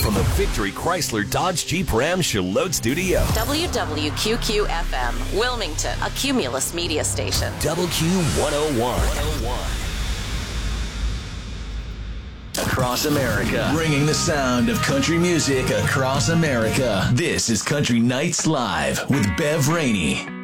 from the Victory Chrysler Dodge Jeep Ram Charlotte Studio. WWQQ-FM, Wilmington, a Cumulus media station. WQ101. Across America, bringing the sound of country music across America. This is Country Nights Live with Bev Rainey.